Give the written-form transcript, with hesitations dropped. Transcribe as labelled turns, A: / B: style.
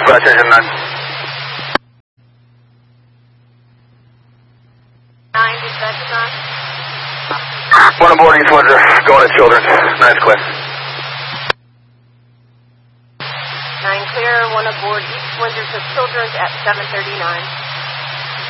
A: Attention 9.
B: 9, dispatch is on.
A: One aboard East Windsor, going to Children's. 9's clear.
B: 9 clear, one aboard East Windsor to Children's at 7:39.